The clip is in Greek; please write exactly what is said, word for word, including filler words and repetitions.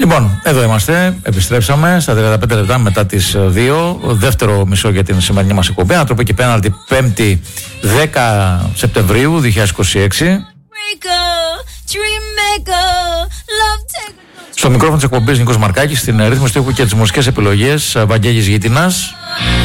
Λοιπόν, εδώ είμαστε, επιστρέψαμε στα τριάντα πέντε λεπτά μετά τις δύο, δεύτερο μισό για την σημερινή μας εκπομπή, ανατροπή και πέναλτι, πέμπτη δέκα Σεπτεμβρίου δύο χιλιάδες είκοσι έξι. Στο μικρόφωνο της εκπομπής Νίκος Μαρκάκης, στην ρύθμιση του ήχου και τις μουσικές επιλογές Βαγγέλης Γείτινας.